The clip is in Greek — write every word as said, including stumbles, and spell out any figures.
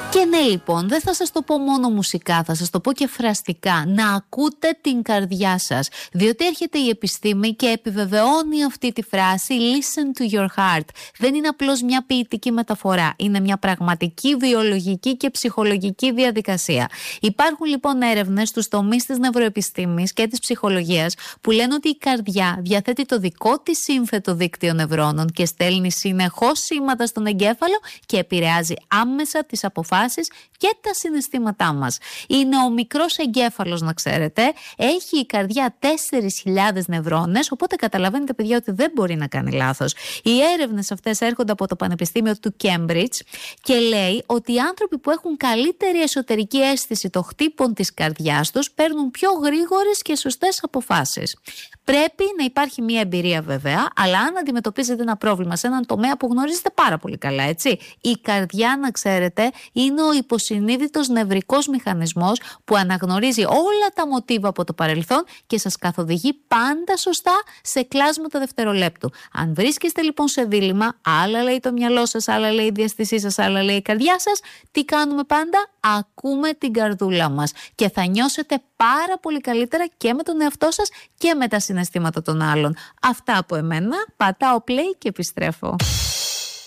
Και ναι, λοιπόν, δεν θα σας το πω μόνο μουσικά, θα σας το πω και φραστικά. Να ακούτε την καρδιά σας. Διότι έρχεται η επιστήμη και επιβεβαιώνει αυτή τη φράση listen to your heart. Δεν είναι απλώς μια ποιητική μεταφορά. Είναι μια πραγματική βιολογική και ψυχολογική διαδικασία. Υπάρχουν λοιπόν έρευνες στους τομείς της νευροεπιστήμης και της ψυχολογίας που λένε ότι η καρδιά διαθέτει το δικό της σύνθετο δίκτυο νευρώνων και στέλνει συνεχώς σήματα στον εγκέφαλο και επηρεάζει άμεσα τις αποφάσεις και τα συναισθήματά μας. Είναι ο μικρός εγκέφαλος, να ξέρετε. Έχει η καρδιά τέσσερις χιλιάδες νευρώνες, οπότε καταλαβαίνετε, παιδιά, ότι δεν μπορεί να κάνει λάθος. Οι έρευνες αυτές έρχονται από το Πανεπιστήμιο του Cambridge και λέει ότι οι άνθρωποι που έχουν καλύτερη εσωτερική αίσθηση των χτύπων της καρδιάς τους παίρνουν πιο γρήγορες και σωστές αποφάσεις. Πρέπει να υπάρχει μια εμπειρία, βέβαια, αλλά αν αντιμετωπίζετε ένα πρόβλημα σε έναν τομέα που γνωρίζετε πάρα πολύ καλά, έτσι. Η καρδιά, να ξέρετε, είναι ο υποσυνείδητος νευρικός μηχανισμός που αναγνωρίζει όλα τα μοτίβα από το παρελθόν και σας καθοδηγεί πάντα σωστά σε κλάσματα δευτερολέπτου. Αν βρίσκεστε λοιπόν σε δίλημμα, άλλα λέει το μυαλό σας, άλλα λέει η διαστησή σας, άλλα λέει η καρδιά σας, τι κάνουμε πάντα? Ακούμε την καρδούλα μας και θα νιώσετε πάρα πολύ καλύτερα και με τον εαυτό σας και με τα συναισθήματα των άλλων. Αυτά από εμένα. Πατάω play και επιστρέφω.